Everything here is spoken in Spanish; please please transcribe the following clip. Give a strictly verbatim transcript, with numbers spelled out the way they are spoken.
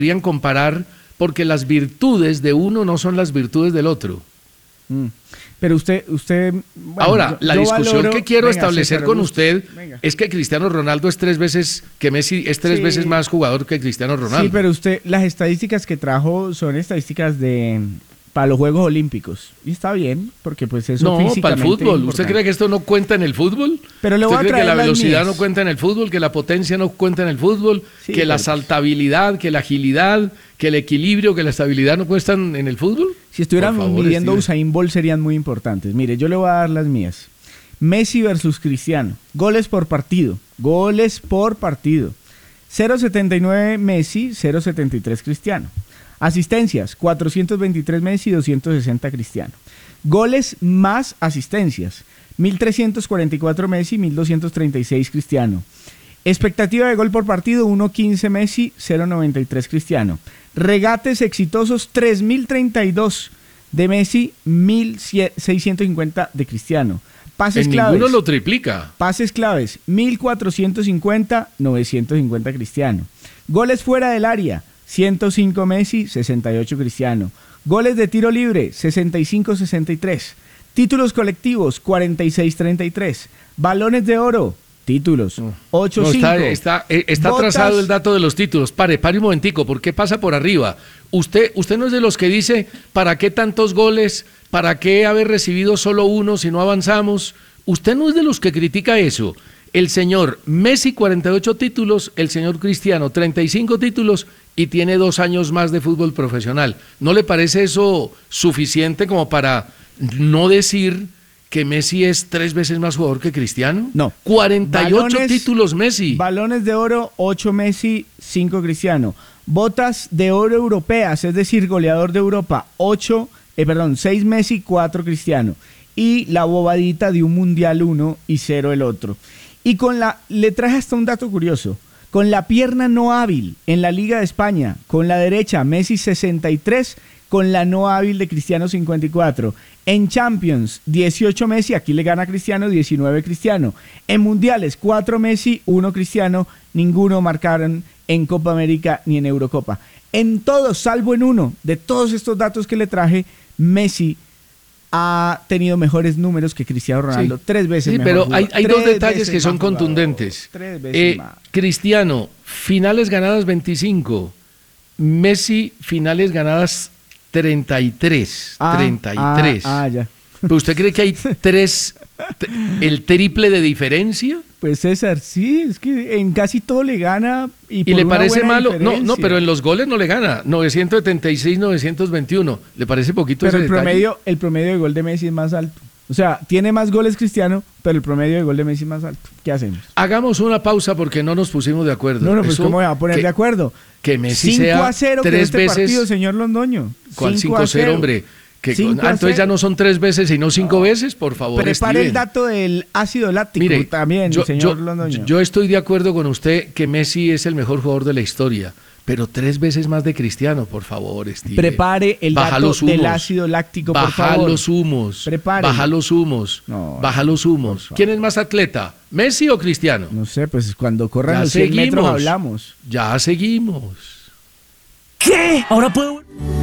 podrían comparar porque las virtudes de uno no son las virtudes del otro. Mm. Pero usted, usted bueno, Ahora, yo, la yo discusión valoro, que quiero venga, establecer César, con usted, usted venga. es que Cristiano Ronaldo es tres veces, que Messi es tres Sí. veces más jugador que Cristiano Ronaldo. Sí, pero usted, las estadísticas que trajo son estadísticas de para los Juegos Olímpicos. Y está bien, porque pues eso No, para el físicamente fútbol. es ¿Usted importante. cree que esto no cuenta en el fútbol? Pero le ¿Usted voy a cree que traer la las velocidad mías. no cuenta en el fútbol, que la potencia no cuenta en el fútbol, Sí, que la pero- saltabilidad, que la agilidad, que el equilibrio, que la estabilidad no cuestan en el fútbol? Si estuviéramos Por favor, midiendo Steven. Usain Bolt serían muy importantes. Mire, yo le voy a dar las mías. Messi versus Cristiano. Goles por partido. Goles por partido. cero coma setenta y nueve Messi, cero coma setenta y tres Cristiano. Asistencias, cuatrocientos veintitrés Messi, doscientos sesenta Cristiano. Goles más asistencias, mil trescientos cuarenta y cuatro Messi, mil doscientos treinta y seis Cristiano. Expectativa de gol por partido, uno coma quince Messi, cero coma noventa y tres Cristiano. Regates exitosos, tres mil treinta y dos de Messi, mil seiscientos cincuenta de Cristiano. Pases En claves. ninguno lo triplica. Pases claves, mil cuatrocientos cincuenta, novecientos cincuenta Cristiano. Goles fuera del área, ciento cinco Messi, sesenta y ocho Cristiano. Goles de tiro libre, sesenta y cinco sesenta y tres. Títulos colectivos, cuarenta y seis treinta y tres. Balones de oro, títulos, ocho cinco. No, está está, eh, está Botas- atrasado el dato de los títulos. Pare, pare un momentico, ¿por qué pasa por arriba? Usted, usted no es de los que dice, ¿para qué tantos goles? ¿Para qué haber recibido solo uno si no avanzamos? Usted no es de los que critica eso. El señor Messi, cuarenta y ocho títulos, el señor Cristiano, treinta y cinco títulos y tiene dos años más de fútbol profesional. ¿No le parece eso suficiente como para no decir que Messi es tres veces más jugador que Cristiano? No. cuarenta y ocho Balones- títulos Messi. Balones de oro, ocho Messi, cinco Cristiano. Botas de oro europeas, es decir, goleador de Europa, ocho, eh, perdón, seis Messi, cuatro Cristiano. Y la bobadita de un Mundial uno y cero el otro. Y con la, le traje hasta un dato curioso. Con la pierna no hábil en la Liga de España, con la derecha Messi sesenta y tres, con la no hábil de Cristiano cincuenta y cuatro. En Champions, dieciocho Messi, aquí le gana Cristiano, diecinueve Cristiano. En Mundiales, cuatro Messi, uno Cristiano, ninguno marcaron en Copa América ni en Eurocopa. En todos, salvo en uno, de todos estos datos que le traje, Messi ha tenido mejores números que Cristiano Ronaldo, Sí. tres veces Sí, mejor pero jugador, hay, hay tres dos detalles veces que son más jugador, contundentes. Tres veces Eh, más. Cristiano, finales ganadas veinticinco. Messi, finales ganadas treinta y tres. Ah, treinta y tres. Ah, ah, ya. ¿Pero usted cree que hay tres, t- el triple de diferencia? Pues César, sí, es que en casi todo le gana. ¿Y, ¿Y por le una parece buena malo? No, no, diferencia. pero en los goles no le gana. novecientos setenta y seis, novecientos veintiuno. ¿Le parece poquito Pero ese el detalle? promedio, el promedio de gol de Messi es más alto. O sea, tiene más goles Cristiano, pero el promedio de gol de Messi es más alto. ¿Qué hacemos? Hagamos una pausa porque no nos pusimos de acuerdo. No, no, pues Eso ¿cómo me va a poner que- de acuerdo? Que Messi cinco sea a cero tres este veces... partido, señor Londoño. ¿Cuál cinco cinco a a cero, cero. hombre? Que, cinco ah, a entonces ya cero. no son tres veces, sino cinco veces, por favor, Prepare el Steven. dato del ácido láctico Mire, también, yo, señor yo- Londoño. yo estoy de acuerdo con usted que Messi es el mejor jugador de la historia, pero tres veces más de Cristiano, por favor, Steven. Prepare el Baja dato los humos. del ácido láctico, por Baja favor. los humos. Prepare. Baja los humos. No, Baja los humos. favor. ¿Quién es más atleta? ¿Messi o Cristiano? No sé, pues cuando corran Ya los cien metros seguimos. hablamos. Ya seguimos. ¿Qué? Ahora puedo...